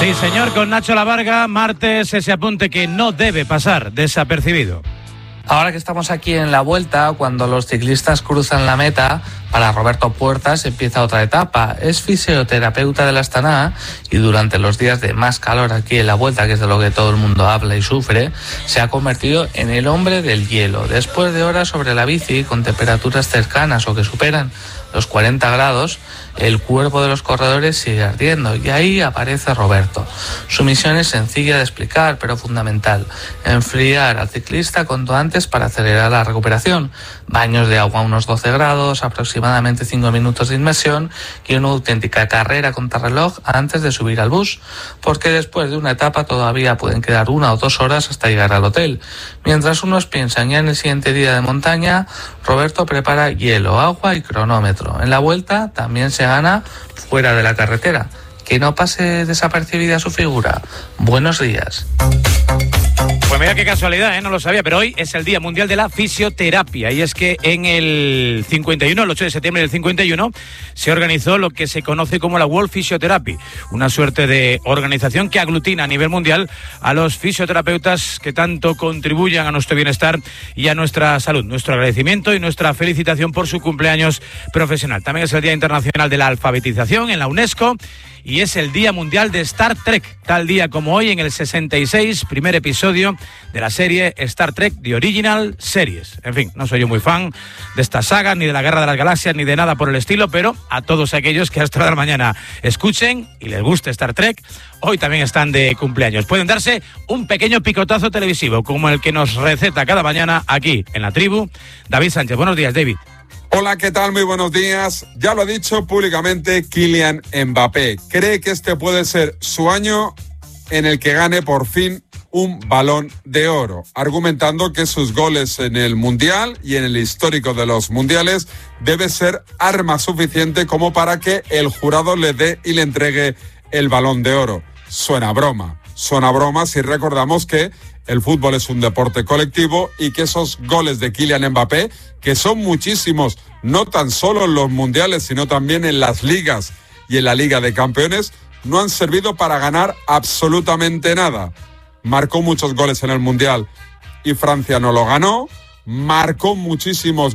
Sí, señor, con Nacho Lavarga, martes, ese apunte que no debe pasar desapercibido. Ahora que estamos aquí en la vuelta, cuando los ciclistas cruzan la meta, para Roberto Puertas empieza otra etapa. Es fisioterapeuta de la Astana y durante los días de más calor aquí en la vuelta, que es de lo que todo el mundo habla y sufre, se ha convertido en el hombre del hielo. Después de horas sobre la bici con temperaturas cercanas o que superan los 40 grados, el cuerpo de los corredores sigue ardiendo y ahí aparece Roberto. Su misión es sencilla de explicar, pero fundamental: enfriar al ciclista cuanto antes para acelerar la recuperación. Baños de agua a unos 12 grados, aproximadamente 5 minutos de inmersión y una auténtica carrera contrarreloj antes de subir al bus, porque después de una etapa todavía pueden quedar 1 o 2 horas hasta llegar al hotel. Mientras unos piensan ya en el siguiente día de montaña, Roberto prepara hielo, agua y cronómetro. En la vuelta también se gana fuera de la carretera. Que no pase desapercibida su figura. Buenos días. Pues mira qué casualidad, no lo sabía, pero hoy es el Día Mundial de la Fisioterapia y es que en el 51, el 8 de septiembre del 51, se organizó lo que se conoce como la World Physiotherapy, una suerte de organización que aglutina a nivel mundial a los fisioterapeutas que tanto contribuyen a nuestro bienestar y a nuestra salud. Nuestro agradecimiento y nuestra felicitación por su cumpleaños profesional. También es el Día Internacional de la Alfabetización en la UNESCO y es el Día Mundial de Star Trek, tal día como hoy en el 66, primer episodio de la serie Star Trek The Original Series. En fin, no soy yo muy fan de esta saga, ni de la Guerra de las Galaxias, ni de nada por el estilo, pero a todos aquellos que hasta la mañana escuchen y les guste Star Trek, hoy también están de cumpleaños. Pueden darse un pequeño picotazo televisivo, como el que nos receta cada mañana aquí en La Tribu, David Sánchez. Buenos días, David. Hola, ¿qué tal? Muy buenos días. Ya lo ha dicho públicamente Kylian Mbappé. Cree que este puede ser su año en el que gane por fin un Balón de Oro, argumentando que sus goles en el Mundial y en el histórico de los Mundiales debe ser arma suficiente como para que el jurado le dé y le entregue el Balón de Oro. Suena broma si recordamos que el fútbol es un deporte colectivo y que esos goles de Kylian Mbappé, que son muchísimos, no tan solo en los mundiales, sino también en las ligas y en la Liga de Campeones, no han servido para ganar absolutamente nada. Marcó muchos goles en el mundial y Francia no lo ganó, marcó muchísimos